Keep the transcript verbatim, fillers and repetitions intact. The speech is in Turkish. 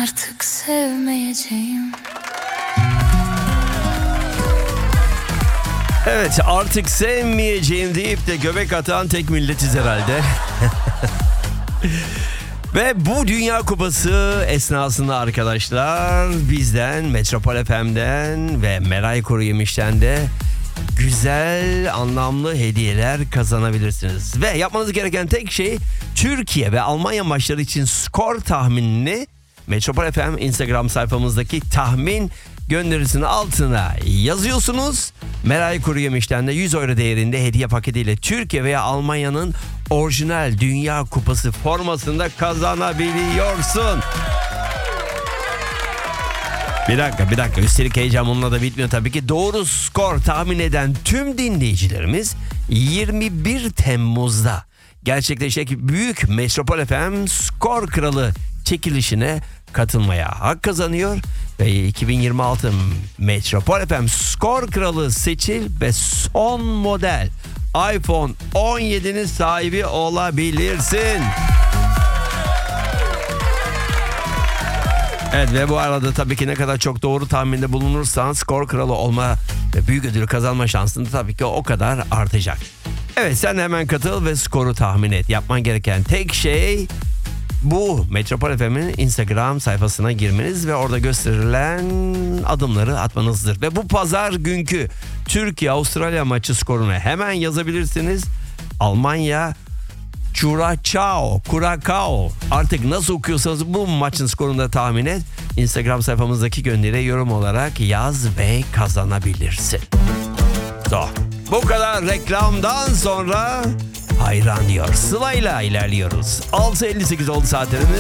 artık sevmeyeceğim. Evet, artık sevmeyeceğim deyip de göbek atan tek milletiz herhalde. Ve bu Dünya Kupası esnasında arkadaşlar bizden, Metropol F M'den ve Meray Kuruyemiş'ten de güzel, anlamlı hediyeler kazanabilirsiniz. Ve yapmanız gereken tek şey Türkiye ve Almanya maçları için skor tahminini Metropol F M Instagram sayfamızdaki tahmin gönderisinin altına yazıyorsunuz. Meray Kuruyemiş'ten de yüz euro değerinde hediye paketiyle Türkiye veya Almanya'nın orijinal Dünya Kupası formasını da kazanabiliyorsun. Bir dakika bir dakika üstelik heyecan onunla da bitmiyor tabii ki. Doğru skor tahmin eden tüm dinleyicilerimiz yirmi bir Temmuz'da gerçekleşecek büyük Metropol F M Skor Kralı çekilişine katılmaya hak kazanıyor. Ve iki bin yirmi altı Metropol F M Skor Kralı seçil ve son model iPhone on yedinin sahibi olabilirsin. Evet ve bu arada tabii ki ne kadar çok doğru tahminde bulunursan skor kralı olma ve büyük ödülü kazanma şansın da tabii ki o kadar artacak. Evet sen hemen katıl ve skoru tahmin et. Yapman gereken tek şey bu Metropol F M'in Instagram sayfasına girmeniz ve orada gösterilen adımları atmanızdır. Ve bu pazar günkü Türkiye-Avustralya maçı skorunu hemen yazabilirsiniz. Almanya Curacao, Curacao. Artık nasıl okuyorsanız bu maçın skorunu da tahmin et. Instagram sayfamızdaki gönderiye yorum olarak yaz ve kazanabilirsin. So, bu kadar reklamdan sonra hayran diyor. Sıla'yla ilerliyoruz. altı elli sekiz oldu saatlerimiz.